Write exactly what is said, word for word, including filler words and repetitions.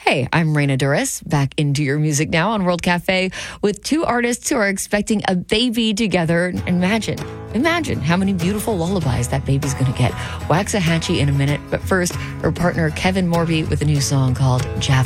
Hi, I'm Raina Duras, back into your music now on World Cafe with two artists who are expecting a baby together. Imagine, imagine how many beautiful lullabies that baby's going to get. Waxahachie in a minute, but first, her partner Kevin Morby with a new song called Javelin.